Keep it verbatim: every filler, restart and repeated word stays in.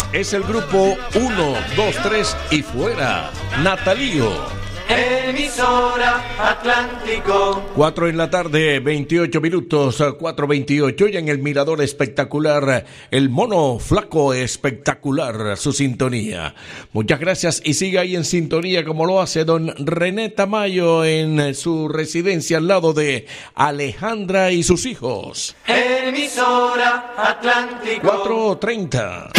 es el grupo uno, dos, tres y fuera. Natalío. Emisora Atlántico. Cuatro en la tarde, veintiocho minutos, cuatro veintiocho, y en el mirador espectacular, el mono flaco espectacular, su sintonía. Muchas gracias y siga ahí en sintonía como lo hace don René Tamayo en su residencia al lado de Alejandra y sus hijos. Emisora Atlántico. cuatro treinta.